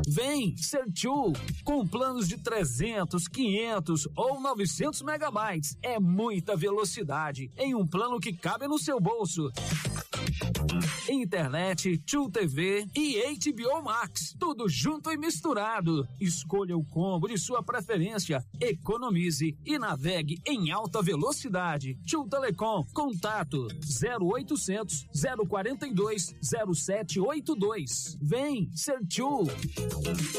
Vem ser Tchu, com planos de 300, 500 ou 900 megabytes. É muita velocidade em um plano que cabe no seu bolso. Internet, Tchu TV e HBO Max, tudo junto e misturado. Escolha o combo de sua preferência, economize e navegue em alta velocidade. Tchu Telecom, contato 0800 042 0782. Vem ser Tchu.